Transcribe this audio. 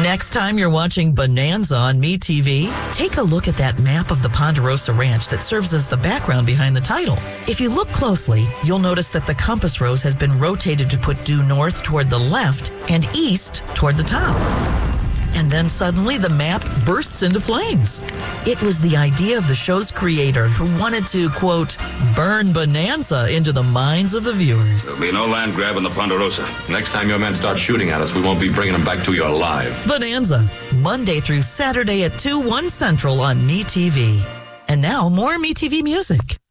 Next time you're watching Bonanza on MeTV, take a look at that map of the Ponderosa Ranch that serves as the background behind the title. If you look closely, you'll notice that the compass rose has been rotated to put due north toward the left and east toward the top. And then suddenly the map bursts into flames. It was the idea of the show's creator who wanted to, quote, burn Bonanza into the minds of the viewers. There'll be no land grab in the Ponderosa. Next time your men start shooting at us, we won't be bringing them back to you alive. Bonanza, Monday through Saturday at 2, 1 Central on MeTV. And now, more MeTV music.